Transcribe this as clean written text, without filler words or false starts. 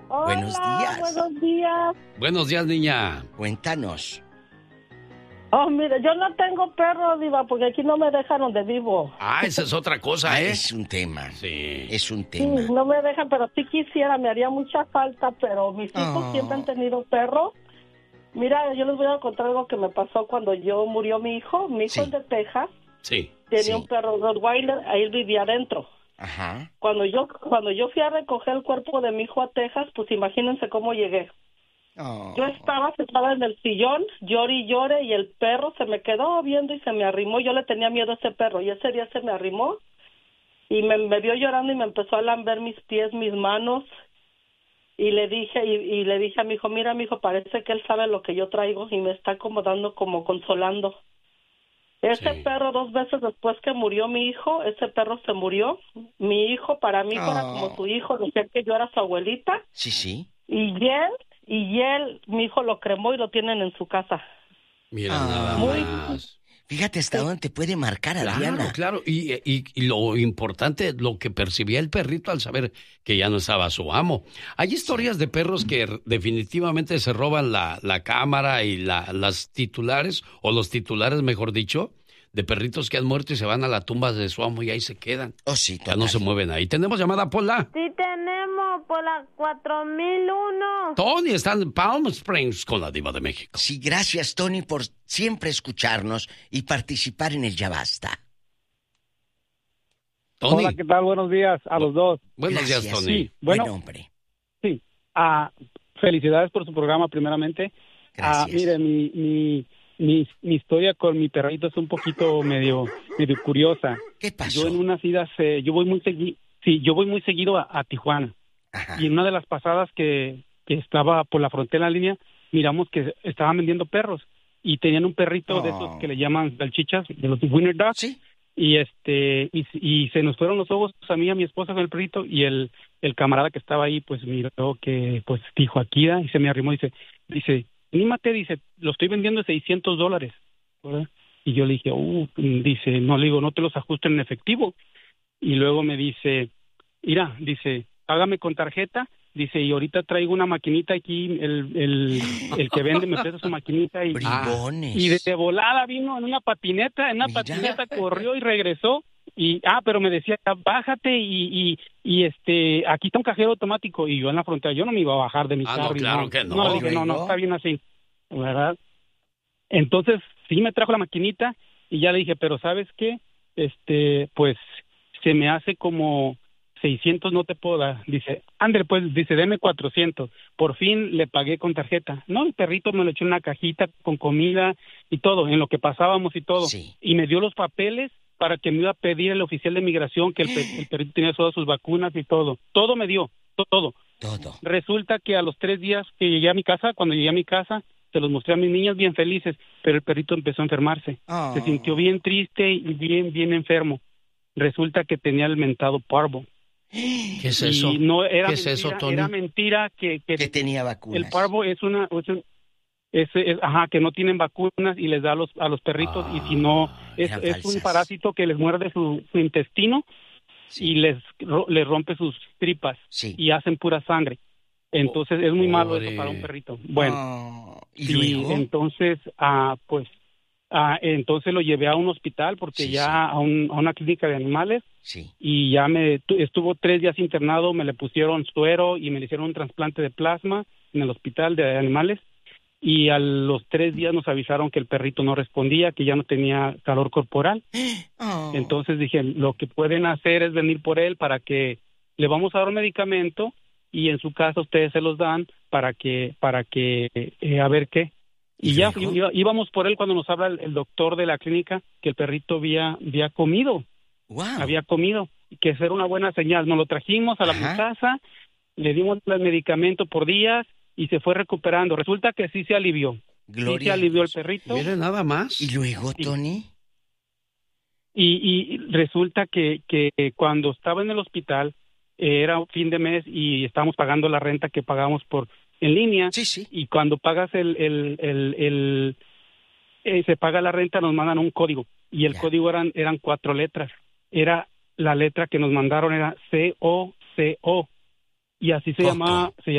Buenos días. Buenos días. Buenos días, niña. Cuéntanos. Oh, mire, yo no tengo perro, Diva, porque aquí no me dejan donde vivo. Ah, esa es otra cosa, ¿eh? Es un tema. Sí. Es un Sí, tema. no me dejan, pero sí quisiera, me haría mucha falta, pero mis hijos siempre han tenido perro. Mira, yo les voy a contar algo que me pasó cuando murió mi hijo. Mi hijo es de Texas. Sí. Tenía un perro Rottweiler, ahí vivía adentro. Ajá. Cuando yo fui a recoger el cuerpo de mi hijo a Texas, pues imagínense cómo llegué. Yo estaba sentada en el sillón, lloré y lloré, y el perro se me quedó viendo y se me arrimó. Yo le tenía miedo a ese perro, y ese día se me arrimó y me vio llorando y me empezó a lamber mis pies, mis manos, y le dije a mi hijo, mira, mi hijo, parece que él sabe lo que yo traigo y me está como dando, como consolando. Ese perro, 2 veces después que murió mi hijo, ese perro se murió. Mi hijo para mí era como su hijo, decía que yo era su abuelita. Sí. Y él, mi hijo lo cremó y lo tienen en su casa. Mira, nada más. Fíjate hasta dónde te puede marcar, Adriana. Claro. Y lo importante, lo que percibía el perrito al saber que ya no estaba su amo. Hay historias de perros que definitivamente se roban la cámara y las titulares, o los titulares, mejor dicho, de perritos que han muerto y se van a la tumba de su amo y ahí se quedan. Sí, ya no se mueven ahí. ¿Tenemos llamada, Pola? Sí, tenemos por la 4001. Tony está en Palm Springs con la Diva de México. Sí, gracias, Tony, por siempre escucharnos y participar en el Ya Basta. Tony. Hola, ¿qué tal? Buenos días a los dos. Buenos días, Tony. Sí, bueno, buen hombre. Sí, felicidades por su programa, primeramente. Gracias. Mire, mi historia con mi perrito es un poquito medio curiosa. ¿Qué pasó? Yo en unas idas, yo voy muy seguido a Tijuana. Ajá. Y en una de las pasadas que estaba por la frontera en línea, miramos que estaban vendiendo perros y tenían un perrito de esos que le llaman salchichas, de los Winner Dogs. Sí. Y y se nos fueron los ojos a mí y a mi esposa con el perrito, y el camarada que estaba ahí pues miró que pues dijo Akira, y se me arrimó y dice, anímate, dice, lo estoy vendiendo a $600, ¿verdad? Y yo le dije, dice, no, le digo, no te los ajusto en efectivo. Y luego me dice, mira, dice, págame con tarjeta, dice, y ahorita traigo una maquinita aquí, el que vende me presta su maquinita, y de volada vino en una patineta, corrió y regresó, y pero me decía, bájate y aquí está un cajero automático, y yo en la frontera, yo no me iba a bajar de mi carro. No, claro que no. No, dije, no, está bien así, ¿verdad? Entonces, sí me trajo la maquinita, y ya le dije, pero ¿sabes qué? Pues, se me hace como 600 no te puedo dar. Dice, André, pues, dice, deme 400. Por fin le pagué con tarjeta. No, el perrito me lo echó en una cajita con comida y todo, en lo que pasábamos y todo. Sí. Y me dio los papeles para que me iba a pedir el oficial de migración que el perrito tenía todas sus vacunas y todo. Todo me dio, todo. Resulta que a los 3 días que llegué a mi casa, se los mostré a mis niñas bien felices, pero el perrito empezó a enfermarse. Se sintió bien triste y bien enfermo. Resulta que tenía el mentado parvo. ¿Qué es eso? Y no era ¿Qué mentira, es eso, Tony? Era mentira que tenía vacunas. El parvo es que no tienen vacunas y les da a los perritos, y si no es un parásito que les muerde su intestino y les rompe sus tripas y hacen pura sangre. Entonces es muy malo eso para un perrito. Bueno, ¿y luego? entonces entonces lo llevé a un hospital porque a una clínica de animales, y ya estuvo 3 días internado, me le pusieron suero y me le hicieron un trasplante de plasma en el hospital de animales, y a los 3 días nos avisaron que el perrito no respondía, que ya no tenía calor corporal. Entonces dije, lo que pueden hacer es venir por él, para que le vamos a dar un medicamento, y en su casa ustedes se los dan para que a ver qué. Y ya íbamos por él cuando nos habla el doctor de la clínica que el perrito había comido. Wow. Había comido, que eso era una buena señal. Nos lo trajimos a la casa, le dimos el medicamento por días y se fue recuperando. Resulta que sí se alivió. Gloria. Sí se alivió el perrito. Mire, nada más. ¿Y luego, Tony? Y resulta que cuando estaba en el hospital, era fin de mes y estábamos pagando la renta que pagamos en línea. Y cuando pagas se paga la renta, nos mandan un código, y el código eran 4 letras. Era la letra que nos mandaron, era COCO, y así se llamaba